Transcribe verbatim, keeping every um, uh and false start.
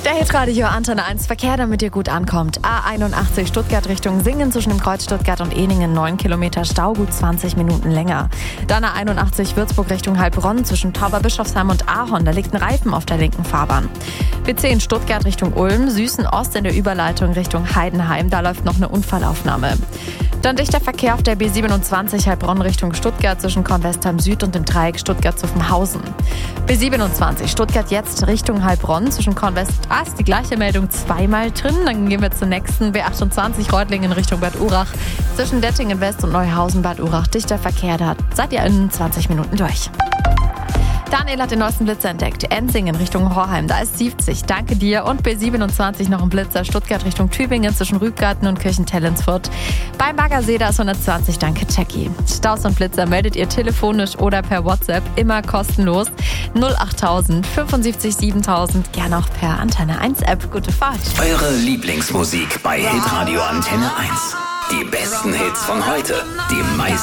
Der Hitradio Antenne eins Verkehr, damit ihr gut ankommt. A einundachtzig Stuttgart Richtung Singen zwischen dem Kreuz Stuttgart und Ehningen neun Kilometer Stau, gut zwanzig Minuten länger. Dann A einundachtzig Würzburg Richtung Heilbronn zwischen Tauberbischofsheim und Ahorn, da liegt ein Reifen auf der linken Fahrbahn. B zehn Stuttgart Richtung Ulm, Süßen Ost in der Überleitung Richtung Heidenheim, da läuft noch eine Unfallaufnahme. Dann dichter Verkehr auf der B siebenundzwanzig Heilbronn Richtung Stuttgart zwischen Kornwestheim Süd und dem Dreieck Stuttgart-Zuffenhausen. B siebenundzwanzig Stuttgart jetzt Richtung Heilbronn zwischen Kornwest. Ah, ist die gleiche Meldung zweimal drin. Dann gehen wir zur nächsten. B achtundzwanzig Reutlingen Richtung Bad Urach zwischen Dettingen West und Neuhausen Bad Urach. Dichter Verkehr, da seid ihr in zwanzig Minuten durch. Daniel hat den neuesten Blitzer entdeckt. Ensingen Richtung Horheim, da ist siebzig. Danke dir. Und B siebenundzwanzig noch ein Blitzer. Stuttgart Richtung Tübingen zwischen Rübgarten und Kirchentellensfurt. Beim Baggersee, da ist hundertzwanzig. Danke, Jackie. Staus und Blitzer meldet ihr telefonisch oder per WhatsApp. Immer kostenlos. null achttausend fünfundsiebzig siebentausend. Gerne auch per Antenne eins App. Gute Fahrt. Eure Lieblingsmusik bei Hitradio Antenne eins. Die besten Hits von heute. Die meisten